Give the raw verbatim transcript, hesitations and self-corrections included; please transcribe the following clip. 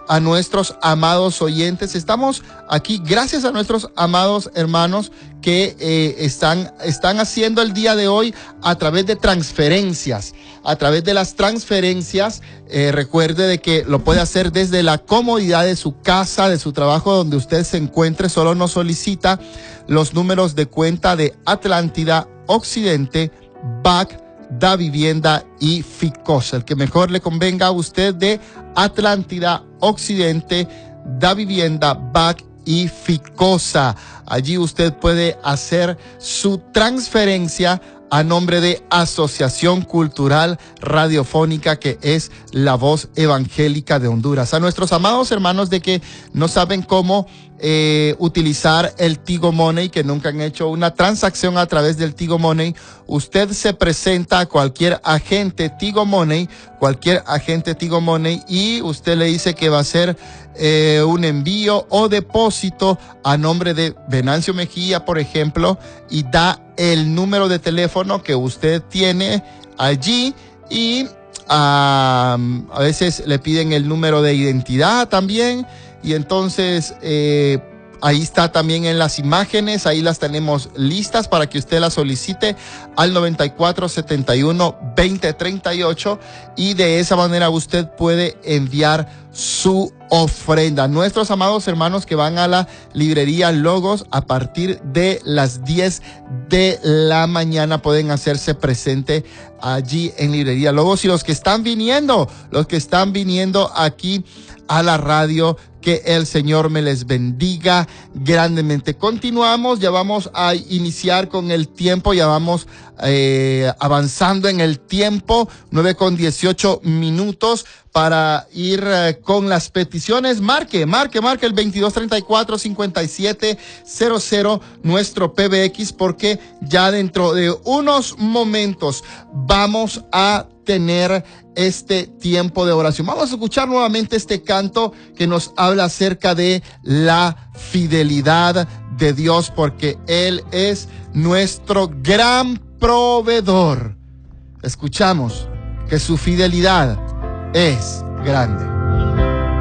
a nuestros amados oyentes. Estamos aquí gracias a nuestros amados hermanos que eh, están, están haciendo el día de hoy a través de transferencias. A través de las transferencias, eh, recuerde de que lo puede hacer desde la comodidad de su casa, de su trabajo, donde usted se encuentre. Solo nos solicita los números de cuenta de Atlántida, Occidente, B A C, Da Vivienda y Ficosa. El que mejor le convenga a usted de Atlántida, Occidente, Da Vivienda, B A C y Ficosa. Allí usted puede hacer su transferencia a nombre de Asociación Cultural Radiofónica, que es la Voz Evangélica de Honduras. A nuestros amados hermanos de que no saben cómo eh, utilizar el Tigo Money, que nunca han hecho una transacción a través del Tigo Money, usted se presenta a cualquier agente Tigo Money, cualquier agente Tigo Money, y usted le dice que va a hacer eh, un envío o depósito a nombre de Venancio Mejía, por ejemplo, y da el número de teléfono que usted tiene allí, y um, a veces le piden el número de identidad también, y entonces eh, ahí está también en las imágenes, ahí las tenemos listas para que usted las solicite al noventa y cuatro, setenta y uno, veinte, treinta y ocho, y de esa manera usted puede enviar su ofrenda. Nuestros amados hermanos que van a la librería Logos a partir de las diez de la mañana pueden hacerse presente allí en librería Logos, y los que están viniendo, los que están viniendo aquí a la radio, que el Señor me les bendiga grandemente. Continuamos, ya vamos a iniciar con el tiempo, ya vamos eh, avanzando en el tiempo, nueve con dieciocho minutos para ir eh, con las peticiones. Marque, marque, marque el veintidós treinta y cuatro, cincuenta y siete cero cero, nuestro P B X, porque ya dentro de unos momentos vamos a tener este tiempo de oración. Vamos a escuchar nuevamente este canto que nos habla acerca de la fidelidad de Dios, porque Él es nuestro gran proveedor. Escuchamos que su fidelidad es grande.